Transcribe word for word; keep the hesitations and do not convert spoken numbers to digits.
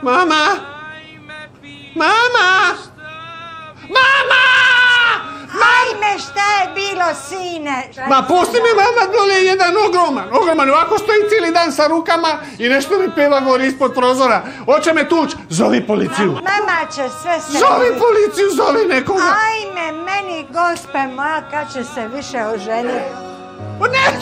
Mama! Mama! Mama! Ajme, šta je bilo, sine? Ma pusti me, mama, dole je jedan ogroman, ogroman, ovako stoji cijeli dan sa rukama i nešto mi peva gori ispod prozora. Hoće me tuć, zovi policiju. Mama će sve se... Zovi policiju, zovi nekoga. Ajme, meni, gospe moja, kad će se više oženiti? Neće